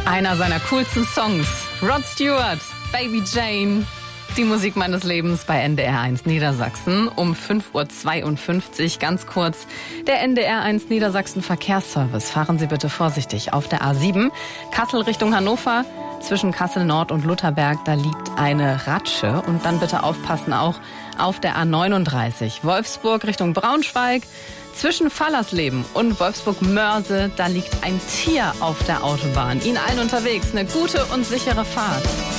Einer seiner coolsten Songs. Rod Stewart, Baby Jane. Die Musik meines Lebens bei NDR1 Niedersachsen um 5.52 Uhr. Ganz kurz, der NDR1 Niedersachsen Verkehrsservice. Fahren Sie bitte vorsichtig auf der A7. Kassel Richtung Hannover. Zwischen Kassel Nord und Lutherberg, da liegt eine Ratsche. Und dann bitte aufpassen auch auf der A39. Wolfsburg Richtung Braunschweig. Zwischen Fallersleben und Wolfsburg-Mörse, da liegt ein Tier auf der Autobahn. Ihnen allen unterwegs eine gute und sichere Fahrt.